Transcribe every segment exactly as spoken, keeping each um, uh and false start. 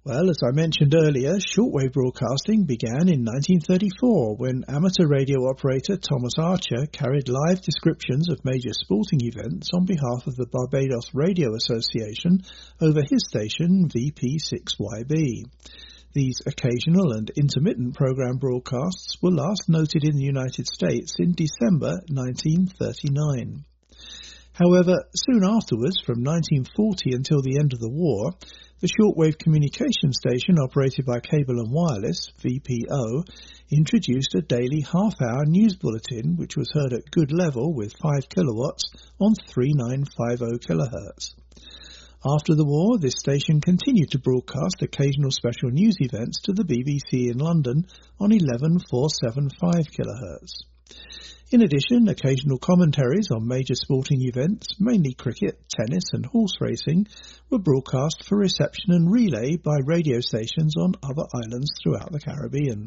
Well, as I mentioned earlier, shortwave broadcasting began in nineteen thirty-four when amateur radio operator Thomas Archer carried live descriptions of major sporting events on behalf of the Barbados Radio Association over his station V P six Y B. These occasional and intermittent program broadcasts were last noted in the United States in December nineteen thirty-nine. However, soon afterwards, from nineteen forty until the end of the war, the shortwave communication station operated by Cable and Wireless, V P O, introduced a daily half-hour news bulletin which was heard at good level with five kilowatts on thirty-nine fifty kilohertz. After the war, this station continued to broadcast occasional special news events to the B B C in London on eleven four seventy-five kilohertz. In addition, occasional commentaries on major sporting events, mainly cricket, tennis and horse racing, were broadcast for reception and relay by radio stations on other islands throughout the Caribbean.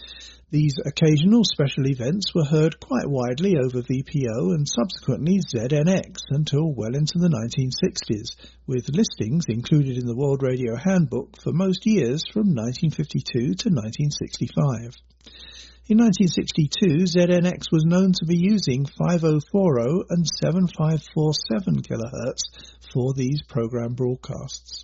These occasional special events were heard quite widely over V P O and subsequently Z N X until well into the nineteen sixties, with listings included in the World Radio Handbook for most years from nineteen fifty-two to nineteen sixty-five. In nineteen sixty-two, Z N X was known to be using five oh forty and seventy-five forty-seven kilohertz for these program broadcasts.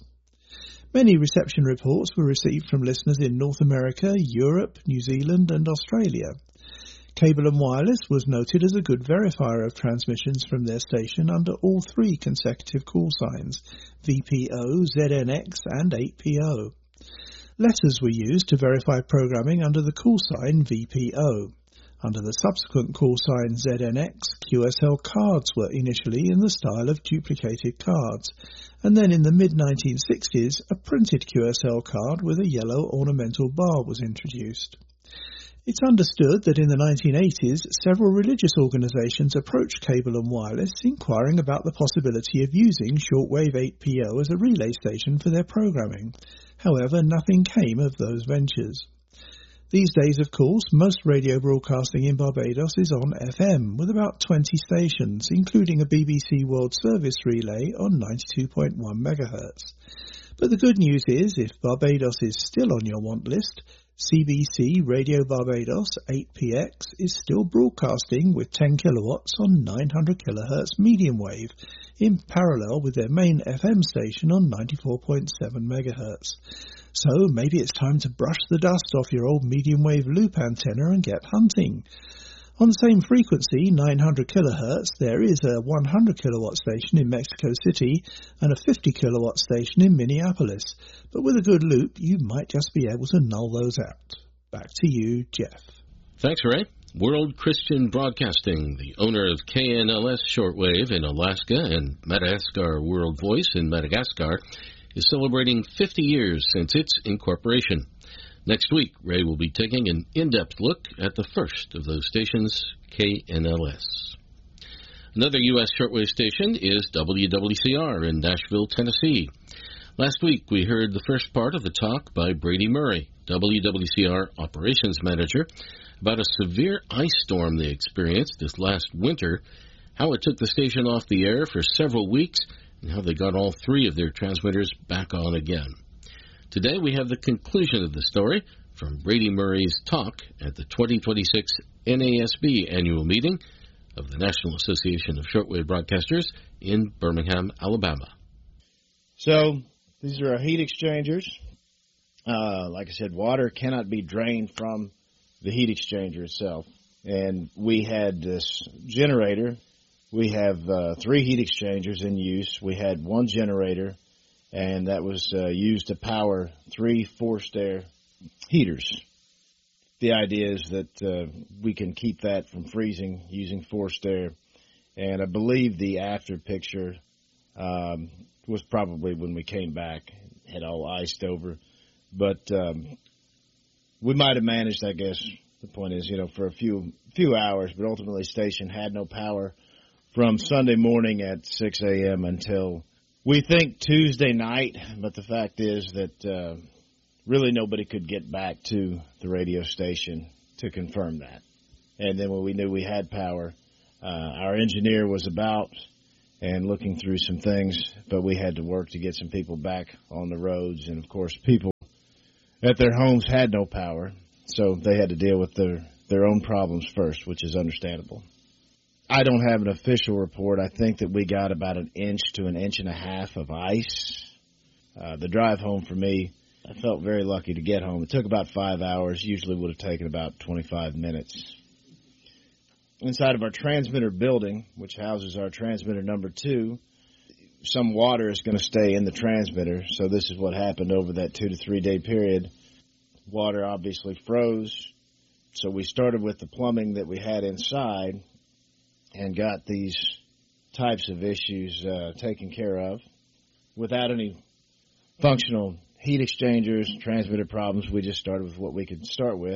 Many reception reports were received from listeners in North America, Europe, New Zealand and Australia. Cable and Wireless was noted as a good verifier of transmissions from their station under all three consecutive call signs, V P O, Z N X and eight P O. Letters were used to verify programming under the call sign V P O. Under the subsequent call sign Z N X, Q S L cards were initially in the style of duplicated cards, and then in the mid nineteen sixties a printed Q S L card with a yellow ornamental bar was introduced. It's understood that in the nineteen eighties several religious organisations approached Cable and Wireless inquiring about the possibility of using shortwave eight P O as a relay station for their programming. However, nothing came of those ventures. These days, of course, most radio broadcasting in Barbados is on F M, with about twenty stations, including a B B C World Service relay on ninety-two point one megahertz. But the good news is, if Barbados is still on your want list, C B C Radio Barbados eight P X is still broadcasting with ten kilowatts on nine hundred kilohertz medium wave, in parallel with their main F M station on ninety-four point seven megahertz. So maybe it's time to brush the dust off your old medium wave loop antenna and get hunting. On the same frequency, nine hundred kilohertz, there is a one hundred kilowatt station in Mexico City and a fifty kilowatt station in Minneapolis. But with a good loop, you might just be able to null those out. Back to you, Jeff. Thanks, Ray. World Christian Broadcasting, the owner of K N L S Shortwave in Alaska and Madagascar World Voice in Madagascar, is celebrating fifty years since its incorporation. Next week, Ray will be taking an in-depth look at the first of those stations, K N L S. Another U S shortwave station is W W C R in Nashville, Tennessee. Last week, we heard the first part of the talk by Brady Murray, W W C R operations manager, about a severe ice storm they experienced this last winter, how it took the station off the air for several weeks, and how they got all three of their transmitters back on again. Today we have the conclusion of the story from Brady Murray's talk at the twenty twenty-six N A S B annual meeting of the National Association of Shortwave Broadcasters in Birmingham, Alabama. So these are our heat exchangers. Uh, like I said, water cannot be drained from the heat exchanger itself. And we had this generator. We have uh, three heat exchangers in use. We had one generator, and that was uh, used to power three forced air heaters. The idea is that uh, we can keep that from freezing using forced air. And I believe the after picture um, was probably when we came back, had all iced over. But um, we might have managed, I guess, the point is, you know, for a few few hours, but ultimately the station had no power from Sunday morning at six a.m. until we think Tuesday night. But the fact is that uh, really nobody could get back to the radio station to confirm that. And then when we knew we had power, uh, our engineer was about and looking through some things, but we had to work to get some people back on the roads. And, of course, people at their homes had no power, so they had to deal with their, their own problems first, which is understandable. I don't have an official report. I think that we got about an inch to an inch and a half of ice. Uh, the drive home for me, I felt very lucky to get home. It took about five hours. Usually would have taken about twenty-five minutes. Inside of our transmitter building, which houses our transmitter number two, some water is going to stay in the transmitter. So this is what happened over that two to three day period. Water obviously froze. So we started with the plumbing that we had inside and got these types of issues uh, taken care of without any functional heat exchangers, transmitter problems. We just started with what we could start with.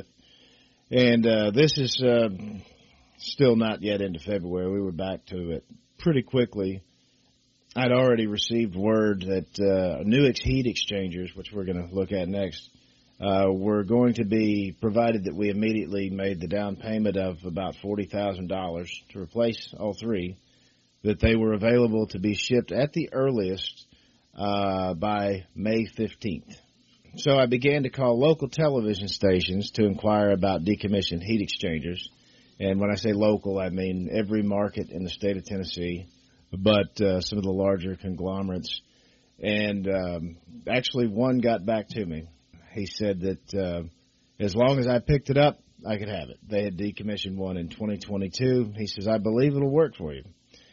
And uh, this is uh, still not yet into February. We were back to it pretty quickly. I'd already received word that uh, Nuix heat exchangers, which we're going to look at next, uh, were going to be provided that we immediately made the down payment of about forty thousand dollars to replace all three, that they were available to be shipped at the earliest uh, by May fifteenth. So I began to call local television stations to inquire about decommissioned heat exchangers. And when I say local, I mean every market in the state of Tennessee, but uh, some of the larger conglomerates. And um, actually one got back to me. He said that uh, as long as I picked it up, I could have it. They had decommissioned one in twenty twenty-two. He says, I believe it'll work for you.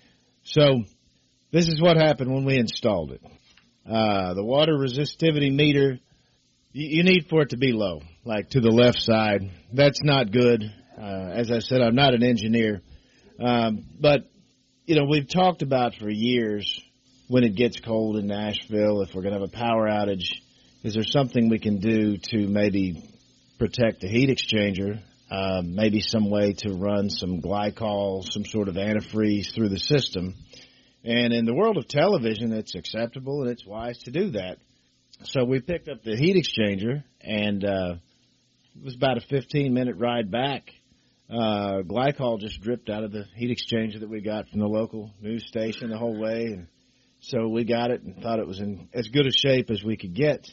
So this is what happened when we installed it. Uh, the water resistivity meter, you, you need for it to be low, like to the left side. That's not good. Uh, as I said, I'm not an engineer. Um, but you know, we've talked about for years when it gets cold in Nashville, if we're going to have a power outage, is there something we can do to maybe protect the heat exchanger, uh, maybe some way to run some glycol, some sort of antifreeze through the system. And in the world of television, it's acceptable and it's wise to do that. So we picked up the heat exchanger, and uh, it was about a fifteen-minute ride back. Uh, glycol just dripped out of the heat exchanger that we got from the local news station the whole way. And so we got it and thought it was in as good a shape as we could get,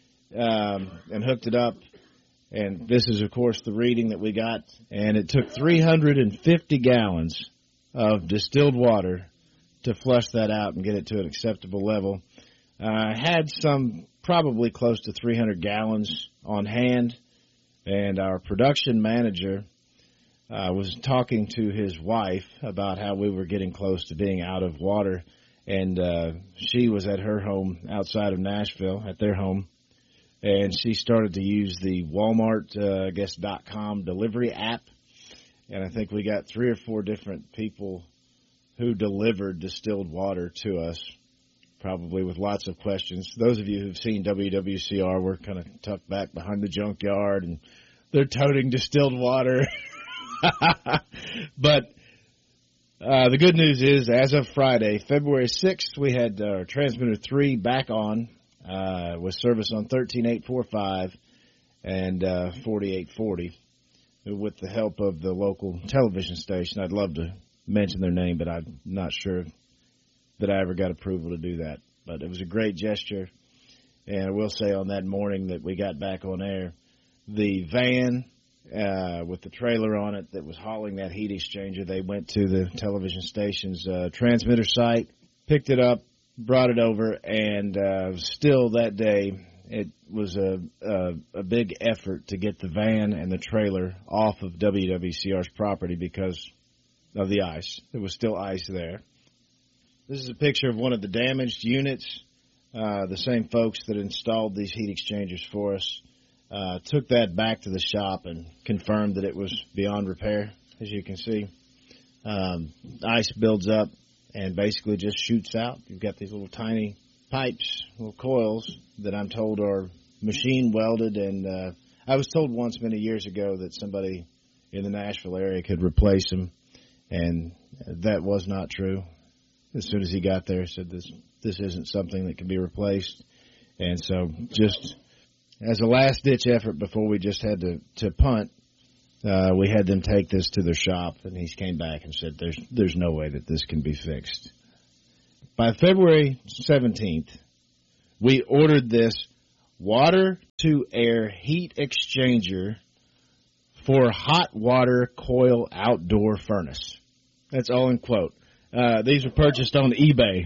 um, and hooked it up. And this is, of course, the reading that we got. And it took three hundred fifty gallons of distilled water to flush that out and get it to an acceptable level. I uh, had some probably close to three hundred gallons on hand, and our production manager uh, was talking to his wife about how we were getting close to being out of water, and uh, she was at her home outside of Nashville, at their home, and she started to use the Walmart, uh, I guess, dot com delivery app, and I think we got three or four different people who delivered distilled water to us, probably with lots of questions. Those of you who've seen W W C R, we're kind of tucked back behind the junkyard, and they're toting distilled water. But uh, the good news is, as of Friday, February sixth, we had our transmitter three back on, uh, with service on thirteen eight forty-five and uh, forty-eight forty, with the help of the local television station. I'd love to mention their name, but I'm not sure that I ever got approval to do that. But it was a great gesture. And I will say on that morning that we got back on air, the van uh, with the trailer on it that was hauling that heat exchanger, they went to the television station's uh, transmitter site, picked it up, brought it over, and uh, still that day it was a, a, a big effort to get the van and the trailer off of W W C R's property because of the ice. There was still ice there. This is a picture of one of the damaged units. Uh, the same folks that installed these heat exchangers for us uh, took that back to the shop and confirmed that it was beyond repair, as you can see. Um, ice builds up and basically just shoots out. You've got these little tiny pipes, little coils that I'm told are machine welded. And uh, I was told once many years ago that somebody in the Nashville area could replace them. And that was not true. As soon as he got there, he said this this isn't something that can be replaced. And so just as a last-ditch effort before we just had to, to punt, uh, we had them take this to their shop, and he came back and said there's there's no way that this can be fixed. By February seventeenth, we ordered this water water-to-air heat exchanger for hot water coil outdoor furnace. That's all in quote. Uh, these were purchased on eBay.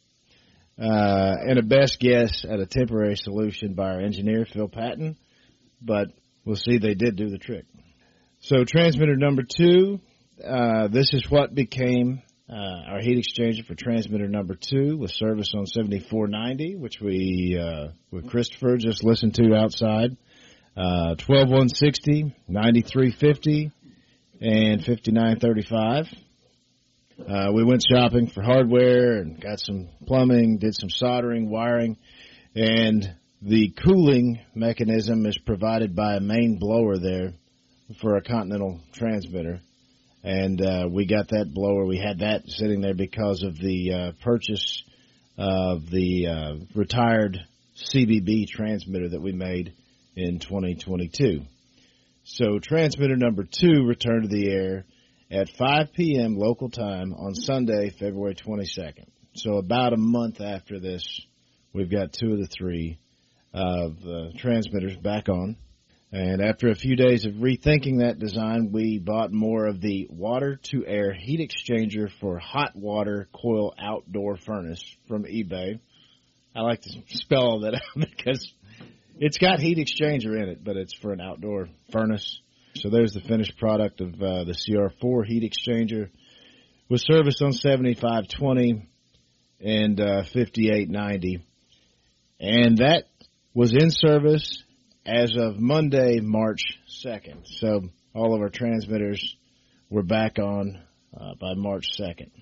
Uh, and a best guess at a temporary solution by our engineer, Phil Patton. But we'll see, they did do the trick. So transmitter number two, uh, this is what became uh, our heat exchanger for transmitter number two with service on seventy-four ninety, which we, uh, with Christopher just listened to outside. Uh, twelve one sixty, ninety-three fifty, and fifty-nine thirty-five. Uh, we went shopping for hardware and got some plumbing, did some soldering, wiring, and the cooling mechanism is provided by a main blower there for a Continental transmitter. And uh, we got that blower. We had that sitting there because of the uh, purchase of the uh, retired C B B transmitter that we made in twenty twenty-two. So transmitter number two returned to the air at five p.m. local time on Sunday, February twenty-second. So about a month after this, we've got two of the three of uh, transmitters back on. And after a few days of rethinking that design, we bought more of the water-to-air heat exchanger for hot water coil outdoor furnace from eBay. I like to spell all that out because it's got heat exchanger in it, but it's for an outdoor furnace. So there's the finished product of uh, the C R four heat exchanger with service on seventy-five twenty and uh, fifty-eight ninety. And that was in service as of Monday, March second. So all of our transmitters were back on uh, by March second.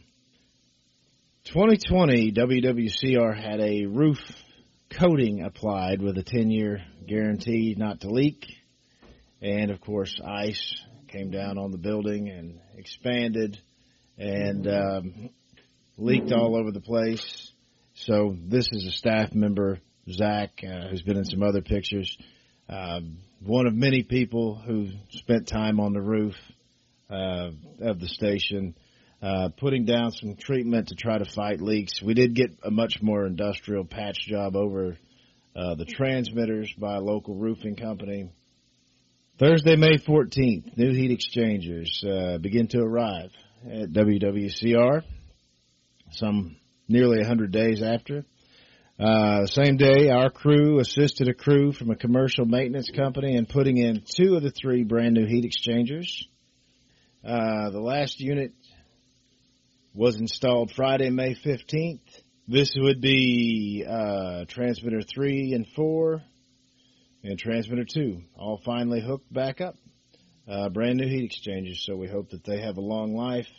twenty twenty, W W C R had a roof coating applied with a ten-year guarantee not to leak. And, of course, ice came down on the building and expanded and um, leaked all over the place. So this is a staff member, Zach, uh, who's been in some other pictures, um, one of many people who spent time on the roof uh, of the station, uh, putting down some treatment to try to fight leaks. We did get a much more industrial patch job over uh, the transmitters by a local roofing company. Thursday, May fourteenth, new heat exchangers uh, begin to arrive at W W C R, some nearly one hundred days after. Uh, same day, our crew assisted a crew from a commercial maintenance company in putting in two of the three brand new heat exchangers. Uh, the last unit was installed Friday, May fifteenth. This would be uh, transmitter three and four. And transmitter two, all finally hooked back up. Uh, brand new heat exchangers, so we hope that they have a long life.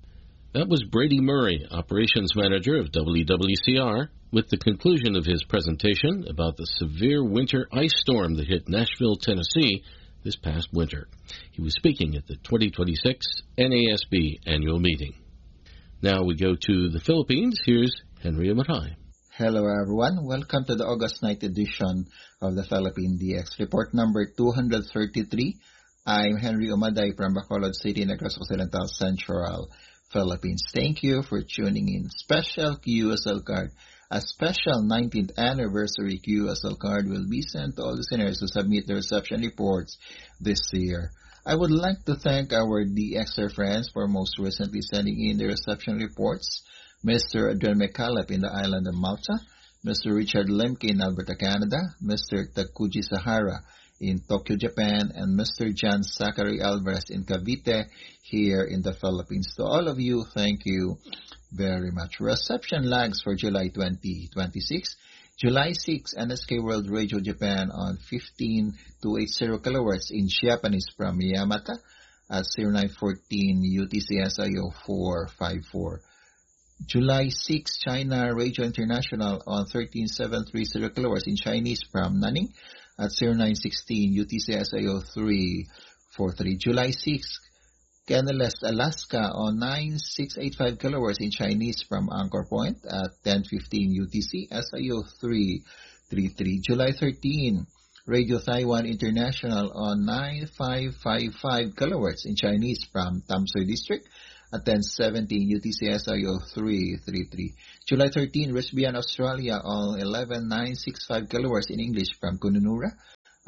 That was Brady Murray, Operations Manager of W W C R, with the conclusion of his presentation about the severe winter ice storm that hit Nashville, Tennessee this past winter. He was speaking at the twenty twenty-six N A S B annual meeting. Now we go to the Philippines. Here's Henry Amatay. Hello everyone, welcome to the August ninth edition of the Philippine D X Report number two hundred thirty-three. I'm Henry Umaday from Bacolod City, Negros Occidental, Central Philippines. Thank you for tuning in. Special Q S L card. A special nineteenth anniversary Q S L card will be sent to all listeners who submit their reception reports this year. I would like to thank our D Xer friends for most recently sending in their reception reports. Mister Adrian McCallop in the island of Malta, Mister Richard Lemke in Alberta, Canada, Mister Takuji Sahara in Tokyo, Japan, and Mister John Zachary Alvarez in Cavite here in the Philippines. To all of you, thank you very much. Reception lags for July twenty twenty-six. July sixth, N S K World Radio Japan on fifteen two eighty kilohertz in Japanese from Yamata at zero nine fourteen U T C S I O four five four. July sixth, China Radio International on thirteen seven thirty kilohertz in Chinese from Nanning at zero nine sixteen U T C S I O three four three. July sixth, Canales, Alaska on nine six eight five kilohertz in Chinese from Anchor Point at ten fifteen U T C S I O three three three. July thirteenth, Radio Taiwan International on nine five five five kilohertz in Chinese from Tamsui District at ten seventeen U T C S I O three three three. July thirteenth, Risbian, Australia on eleven nine six five kilohertz in English from Kununura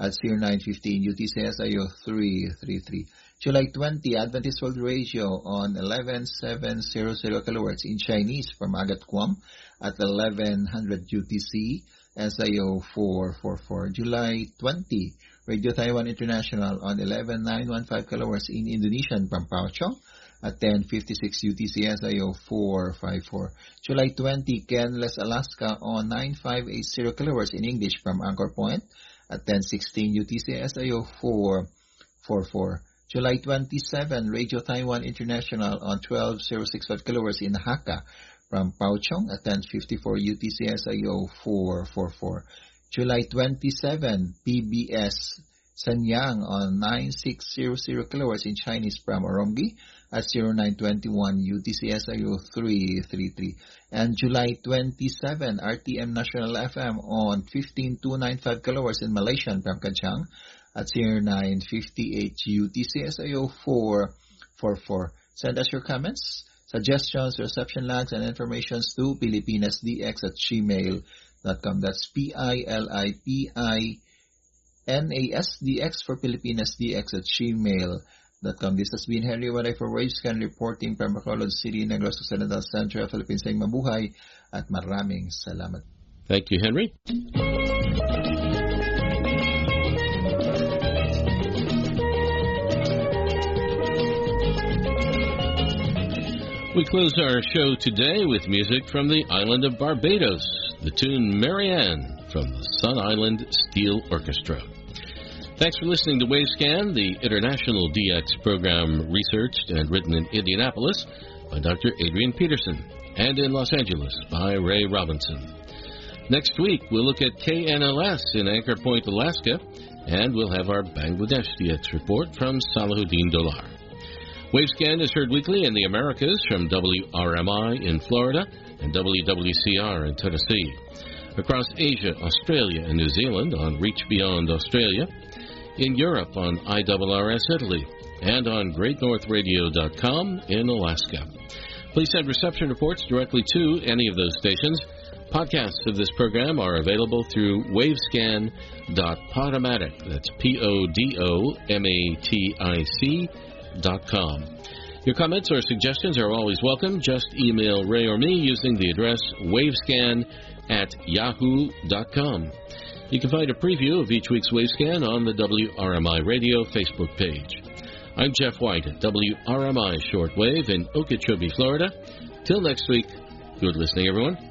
at zero nine fifteen U T C S I O three thirty-three. July twentieth, Adventist World Radio on eleven seven hundred kilohertz in Chinese from Agat Guam at eleven hundred U T C S I O four forty-four. July twentieth, Radio Taiwan International on eleven nine fifteen kilohertz in Indonesian from Paochong at ten fifty-six U T C S I O four fifty-four. July twentieth, Kenless, Alaska on nine five eight zero kilohertz in English from Anchor Point at ten sixteen U T C S I O four forty-four. July twenty-seventh, Radio Taiwan International on twelve thousand sixty-five kilohertz in Hakka from Paochong at ten fifty-four U T C S I O four forty-four. July twenty-seventh, P B S Sanyang on nine six zero zero kilohertz in Chinese from Oromgi at zero nine twenty-one U T C S I O three thirty-three. And July twenty-seventh, R T M National F M on fifteen thousand two hundred ninety-five kilohertz in Malaysian from Kajang at zero nine fifty-eight U T C S I O four forty-four. Send us your comments, suggestions, reception logs, and informations to pilipinasdx at gmail dot com. That's P I L I P I N A S D X for pilipinasdx at gmail dot com. This has been Henry Waday for Wavescan reporting from Bacolod City, Negros Occidental, Central Philippines. Saying mabuhay at maraming salamat. Thank you, Henry. We close our show today with music from the island of Barbados, the tune Marianne from the Sun Island Steel Orchestra. Thanks for listening to Wavescan, the international D X program researched and written in Indianapolis by Doctor Adrian Peterson and in Los Angeles by Ray Robinson. Next week, we'll look at K N L S in Anchor Point, Alaska, and we'll have our Bangladesh D X report from Salahuddin Dolar. Wavescan is heard weekly in the Americas from W R M I in Florida and W W C R in Tennessee. Across Asia, Australia, and New Zealand on Reach Beyond Australia. In Europe on I R R S Italy. And on great north radio dot com in Alaska. Please send reception reports directly to any of those stations. Podcasts of this program are available through wavescan dot podomatic. That's P O D O M A T I C dot com. Your comments or suggestions are always welcome. Just email Ray or me using the address wavescan at yahoo dot com. You can find a preview of each week's Wavescan on the W R M I Radio Facebook page. I'm Jeff White at W R M I Shortwave in Okeechobee, Florida. Till next week, good listening, everyone.